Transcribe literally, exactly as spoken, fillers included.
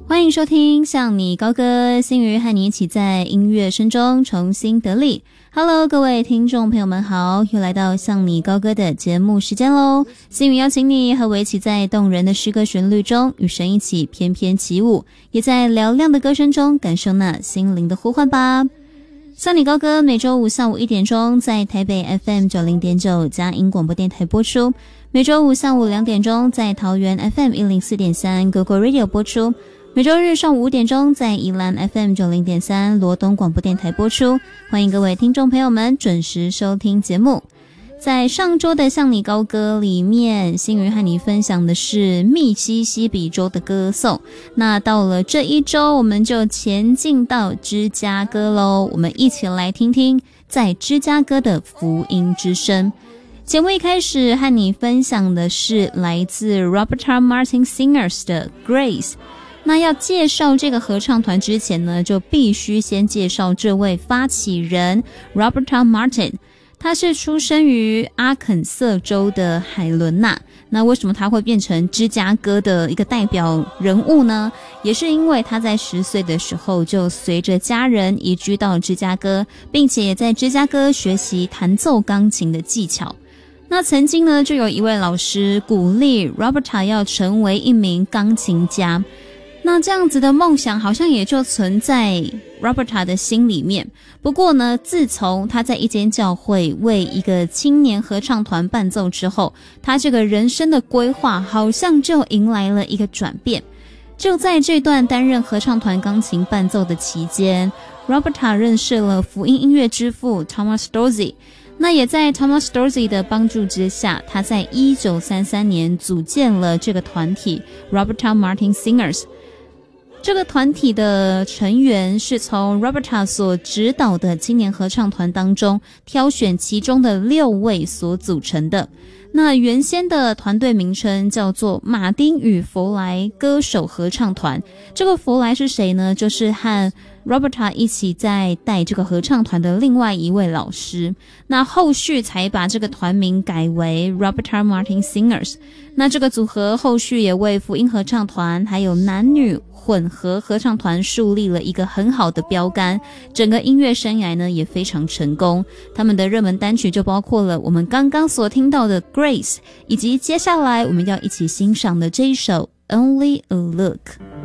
欢迎收听向你高歌，心瑜和你一起在音乐声中重新得力。Hello， 各位听众朋友们好，又来到向你高歌的节目时间咯。心瑜邀请你和我一起在动人的诗歌旋律中与神一起翩翩起舞，也在嘹亮的歌声中感受那心灵的呼唤吧。向你高歌每周五下午一点钟在台北 F M 九十点九 佳音广播电台播出，每周五下午两点钟在桃园 F M 一零四点三 Go Go Radio 播出，每周日上午五点钟在宜兰 F M 九十点三 罗东广播电台播出。欢迎各位听众朋友们准时收听节目。在上周的向你高歌里面，心瑜和你分享的是密西西比州的歌颂，那到了这一周我们就前进到芝加哥咯，我们一起来听听在芝加哥的福音之声。节目一开始和你分享的是来自 Roberta Martin Singers 的 Grace。那要介绍这个合唱团之前呢，就必须先介绍这位发起人 Roberta Martin。他是出生于阿肯色州的海伦娜，那为什么他会变成芝加哥的一个代表人物呢？也是因为他在十岁的时候就随着家人移居到芝加哥，并且也在芝加哥学习弹奏钢琴的技巧。那曾经呢，就有一位老师鼓励 Roberta 要成为一名钢琴家，那这样子的梦想好像也就存在 Roberta 的心里面。不过呢，自从他在一间教会为一个青年合唱团伴奏之后，他这个人生的规划好像就迎来了一个转变。就在这段担任合唱团钢琴伴奏的期间， Roberta 认识了福音音乐之父 Thomas Dorsey。那也在 Thomas Dorsey 的帮助之下，他在一九三三年组建了这个团体 Roberta Martin Singers。这个团体的成员是从 Roberta 所指导的青年合唱团当中挑选其中的六位所组成的。那原先的团队名称叫做马丁与弗莱歌手合唱团。这个弗莱是谁呢？就是和 Roberta 一起在带这个合唱团的另外一位老师。那后续才把这个团名改为 Roberta Martin Singers。那这个组合后续也为福音合唱团还有男女混合合唱团树立了一个很好的标杆，整个音乐生涯呢也非常成功。他们的热门单曲就包括了我们刚刚所听到的 Grace， 以及接下来我们要一起欣赏的这一首 Only a Look。